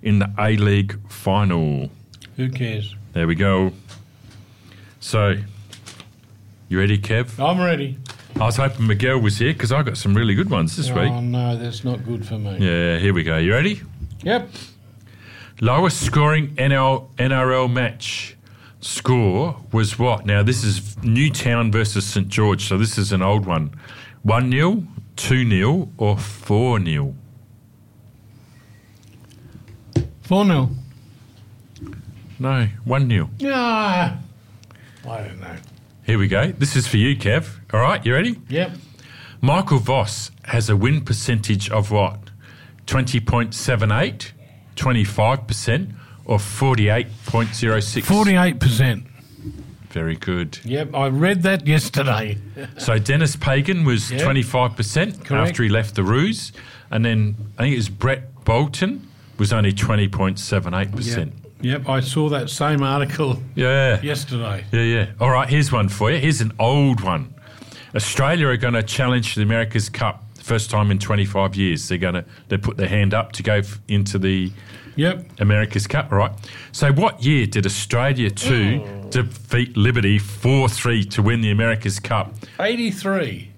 in the A-League final? Who cares? There we go. So, you ready, Kev? I'm ready. I was hoping Miguel was here because I got some really good ones this week. Oh, no, that's not good for me. Yeah, here we go. You ready? Yep. Lowest scoring NRL match score was what? Now, this is Newtown versus St George, so this is an old one. 1-0, 2-0 or 4-0? 4-0. No, 1-0. Ah, I don't know. Here we go. This is for you, Kev. All right, you ready? Yep. Michael Voss has a win percentage of what? 20.78, 25% or 48.06? 48%. Very good. Yep, I read that yesterday. So Dennis Pagan was 25% Correct. after he left the Roos. And then I think it was Brett Bolton was only 20.78%. Yep, I saw that same article Yeah. yesterday. Yeah. All right, here's one for you. Here's an old one. Australia are going to challenge the America's Cup first time in 25 years. They put their hand up to go into the America's Cup, right? So what year did Australia 2 defeat Liberty 4-3 to win the America's Cup? 83.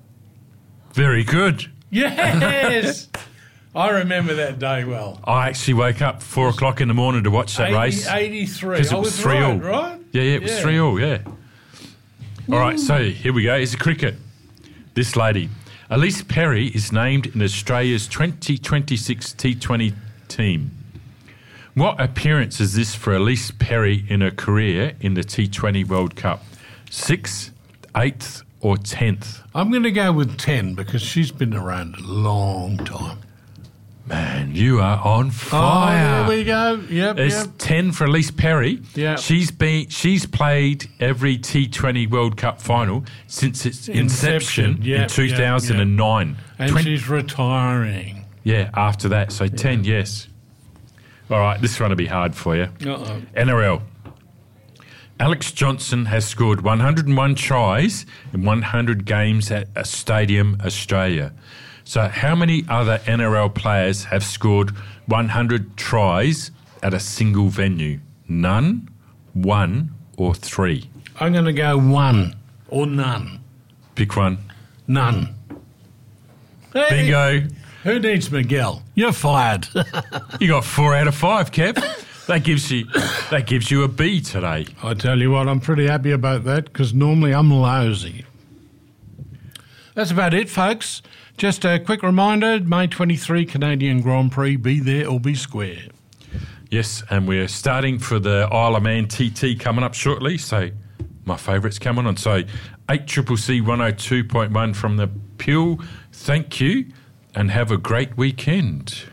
Very good. Yes! I remember that day well. I actually woke up 4 o'clock in the morning to watch that race. 83. Because it was 3-all. Right? Yeah, it was 3-all, yeah. All right, so here we go. It's a cricket. This lady, Elise Perry, is named in Australia's 2026 T20 team. What appearance is this for Elise Perry in her career in the T20 World Cup? 6th, 8th or 10th? I'm going to go with 10 because she's been around a long time. Man, you are on fire. Oh, there we go. Yep, It's 10 for Elise Perry. Yep. She's played every T20 World Cup final since its inception in 2009. And she's retiring. Yeah, after that. So 10, yes. All right, this one will be hard for you. Uh-oh. NRL. Alex Johnson has scored 101 tries in 100 games at a Stadium Australia. So how many other NRL players have scored 100 tries at a single venue? None, 1 or 3? I'm going to go 1 or none. Pick one. None. Hey, Bingo. who needs Miguel? You're fired. You got 4 out of 5, Kev. That gives you a B today. I tell you what, I'm pretty happy about that because normally I'm lousy. That's about it, folks. Just a quick reminder, May 23 Canadian Grand Prix, be there or be square. Yes, and we're starting for the Isle of Man TT coming up shortly, so my favourite's coming on. So 8CCC 102.1 from the Peel, thank you, and have a great weekend.